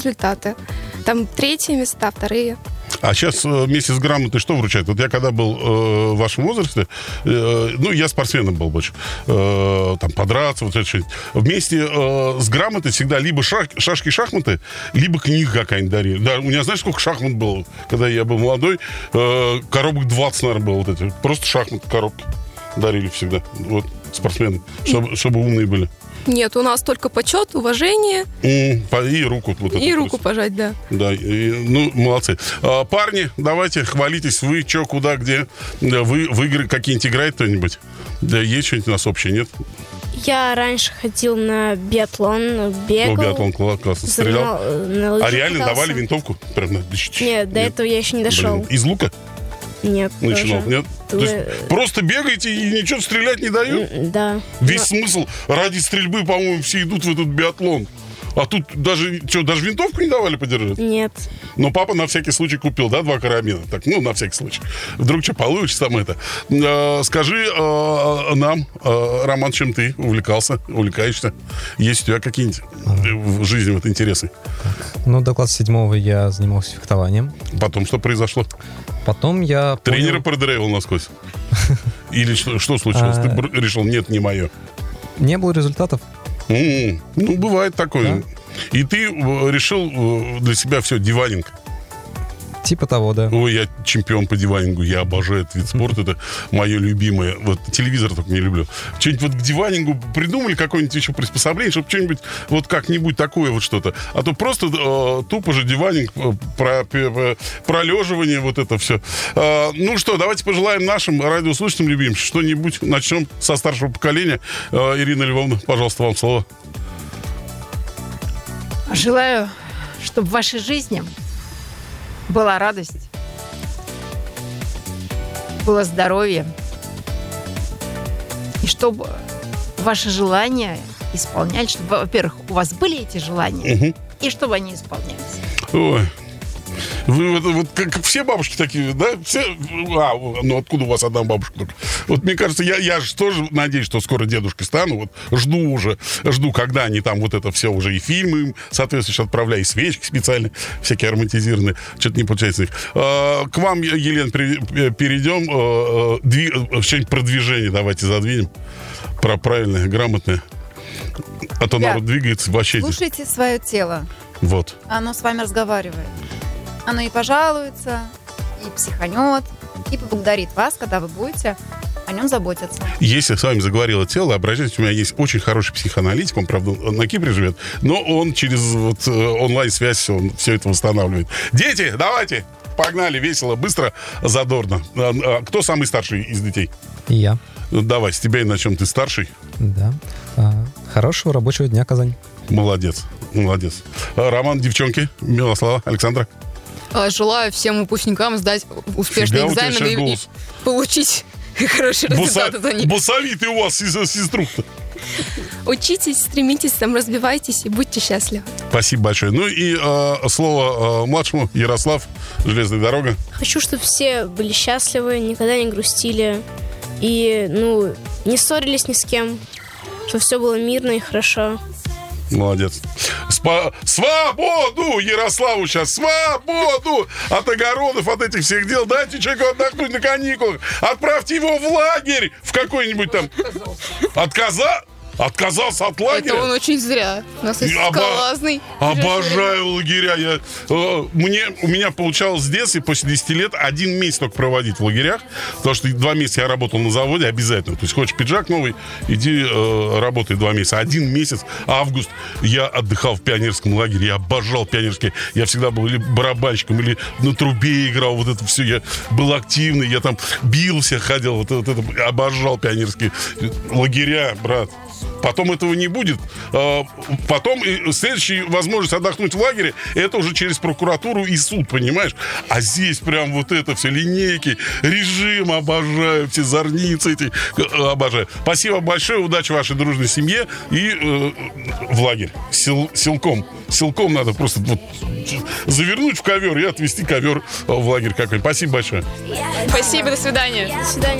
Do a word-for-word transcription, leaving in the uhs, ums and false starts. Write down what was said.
результаты. Там третьи места, вторые. А сейчас вместе с грамотой что вручают? Вот я когда был э, в вашем возрасте, э, ну, я спортсменом был больше, э, там, подраться, вот это что-нибудь. Вместе э, с грамотой всегда либо шах, шашки-шахматы, либо книга какая-нибудь дарили. Да, у меня, знаешь, сколько шахмат было, когда я был молодой? Э, коробок двадцать, наверное, было вот эти. Просто шахмат, коробки дарили всегда. Вот, спортсмены, чтобы, чтобы умные были. Нет, у нас только почет, уважение. И, и руку. Вот и это, руку пожать, да. Да, и, ну, молодцы. А, парни, давайте, хвалитесь. Вы что, куда, где? Вы в игры какие-нибудь играете кто-нибудь? Да, есть что-нибудь у нас общее, нет? Я раньше ходил на биатлон, бегал. О, биатлон классно. Стрелял. На, на а реально катался. давали винтовку? Прям на... Нет, до нет. этого я еще не дошел. Блин, из лука? Нет, начинал, тоже. Нет? Ты... То есть просто бегаете и ничего стрелять не дают? Да. Весь Но... смысл ради стрельбы, по-моему, все идут в этот биатлон. А тут даже, что, даже винтовку не давали подержать? Нет. Но папа на всякий случай купил, да, два карабина. Так, ну, на всякий случай. Вдруг что получится там это. Э, скажи э, нам, э, Роман, чем ты увлекался, увлекаешься? Есть у тебя какие-нибудь в жизни вот интересы? Ну, до класса седьмого я занимался фехтованием. Потом что произошло? Потом я Тренера понял... продырявил насквозь? Или что, что случилось? Ты решил, нет, не мое? Не было результатов. Mm-hmm. Ну, бывает такое. Да? И ты решил для себя все, диванинг. Типа того, да. Ой, я чемпион по диванингу, я обожаю этот вид спорта, это мое любимое. Вот телевизор только не люблю. Что-нибудь вот к диванингу придумали, какое-нибудь еще приспособление, чтобы что-нибудь вот как-нибудь такое вот что-то. А то просто э, тупо же диванинг, про, про, пролеживание, вот это все. Э, ну что, давайте пожелаем нашим радиослушателям любимым что-нибудь. Начнем со старшего поколения. Э, Ирина Львовна, пожалуйста, вам слово. Желаю, чтобы в вашей жизни была радость, было здоровье, и чтобы ваши желания исполнялись, чтобы, во-первых, у вас были эти желания, угу. и чтобы они исполнялись. Ой. Вы вот, вот как, как все бабушки такие, да? Все, а, ну откуда у вас одна бабушка только? Вот мне кажется, я, я же тоже надеюсь, что скоро дедушкой стану. Вот жду уже, жду, когда они там вот это все уже и фильмы им, соответственно, отправляю, и свечки специальные, всякие ароматизированные. Что-то не получается у них. А, к вам, Елена, перейдем. А, дви, что-нибудь про движение давайте задвинем. Про правильное, грамотное. А то Ребят, народ двигается вообще. Слушайте свое тело. Вот. Оно с вами разговаривает. Оно и пожалуется, и психанет, и поблагодарит вас, когда вы будете о нем заботиться. Если с вами заговорило тело, обращайтесь, у меня есть очень хороший психоаналитик, он, правда, на Кипре живет, но он через вот, онлайн-связь он все это восстанавливает. Дети, давайте, погнали, весело, быстро, задорно. Кто самый старший из детей? Я. Давай, с тебя и начнем. Ты старший? Да. Хорошего рабочего дня, Казань. Молодец, молодец. Роман, девчонки, Милослава, Александра. Желаю всем выпускникам сдать успешный Фига экзамен и, и получить хорошие Буса... результаты за них. Бусовитый у вас сеструха. Учитесь, стремитесь, там, разбивайтесь и будьте счастливы. Спасибо большое. Ну и э, слово э, младшему. Ярослав, железная дорога. Хочу, чтобы все были счастливы, никогда не грустили и, ну, не ссорились ни с кем, чтобы все было мирно и хорошо. Молодец. Спа- свободу Ярославу сейчас, свободу от огородов, от этих всех дел. Дайте человеку отдохнуть на каникулах. Отправьте его в лагерь в какой-нибудь там. Отказа... Отказался от лагеря? Это он очень зря. У нас есть скалолазный. Обожаю лагеря. Я, э, мне, у меня получалось с детства после десяти лет один месяц только проводить в лагерях, потому что два месяца я работал на заводе обязательно. То есть хочешь пиджак новый, иди э, работай два месяца. Один месяц, август, я отдыхал в пионерском лагере. Я обожал пионерские. Я всегда был или барабанщиком, или на трубе играл. Вот это все. Я был активный. Я там бился, ходил. Вот, вот это, обожал пионерские лагеря, брат. Потом этого не будет. Потом следующая возможность отдохнуть в лагере, это уже через прокуратуру и суд, понимаешь? А здесь прям вот это все, линейки, режим, обожаю, все зорницы эти, обожаю. Спасибо большое, удачи вашей дружной семье и э, в лагерь. Сил, силком. Силком надо просто вот завернуть в ковер и отвезти ковер в лагерь какой-нибудь. Спасибо большое. Спасибо, до свидания. До свидания.